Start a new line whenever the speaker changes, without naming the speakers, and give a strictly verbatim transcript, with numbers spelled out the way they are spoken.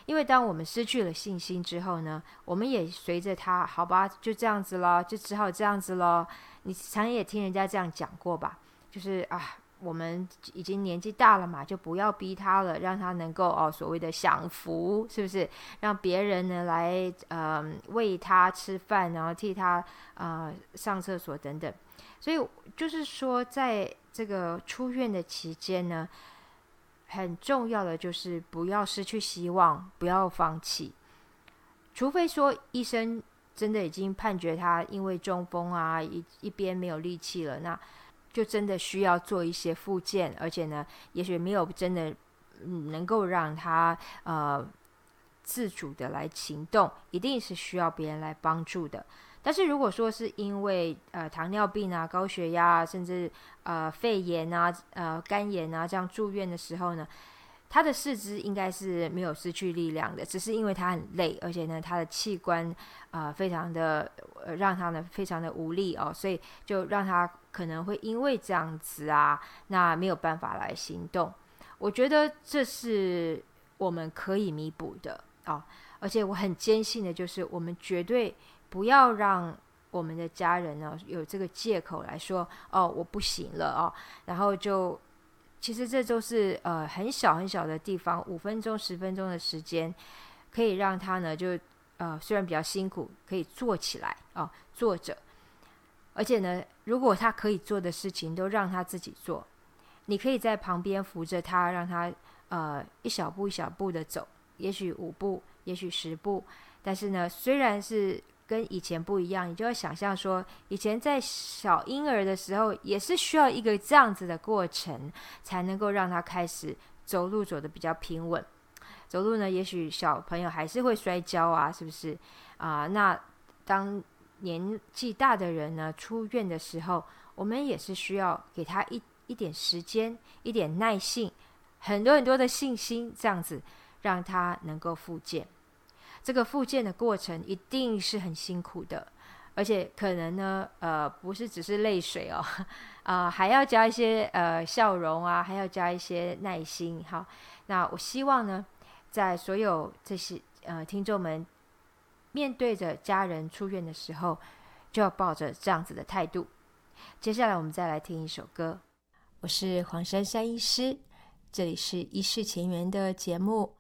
因为当我们失去了信心之后呢，我们也随着他，好吧，就这样子了，就只好这样子了。你常也听人家这样讲过吧，就是啊，我们已经年纪大了嘛，就不要逼他了，让他能够哦所谓的享福，是不是？让别人呢来呃喂他吃饭，然后替他呃上厕所等等。所以就是说，在这个出院的期间呢，很重要的就是不要失去希望，不要放弃。除非说医生真的已经判决他因为中风啊一一边没有力气了，那就真的需要做一些复健，而且呢，也许没有真的能够让他呃自主的来行动，一定是需要别人来帮助的。但是如果说是因为呃糖尿病啊、高血压啊，甚至呃肺炎啊、呃肝炎啊这样住院的时候呢，他的四肢应该是没有失去力量的，只是因为他很累，而且呢他的器官呃非常的、呃、让他呢非常的无力哦，所以就让他可能会因为这样子啊，那没有办法来行动。我觉得这是我们可以弥补的哦，而且我很坚信的就是我们绝对不要让我们的家人呢有这个借口来说哦我不行了哦，然后就其实这都是呃很小很小的地方，五分钟十分钟的时间，可以让他呢就呃虽然比较辛苦，可以坐起来哦，坐着，而且呢，如果他可以做的事情都让他自己做，你可以在旁边扶着他，让他呃一小步一小步的走，也许五步，也许十步，但是呢，虽然是跟以前不一样，你就要想象说，以前在小婴儿的时候，也是需要一个这样子的过程，才能够让他开始走路走得比较平稳。走路呢，也许小朋友还是会摔跤啊，是不是啊、呃？那当年纪大的人呢出院的时候，我们也是需要给他一一点时间，一点耐性，很多很多的信心，这样子让他能够复健。这个复健的过程一定是很辛苦的，而且可能呢，呃，不是只是泪水哦，啊、呃，还要加一些呃笑容啊，还要加一些耐心。好，那我希望呢，在所有这些呃听众们面对着家人出院的时候，就要抱着这样子的态度。接下来我们再来听一首歌，我是黄珊珊医师，这里是医事前缘的节目。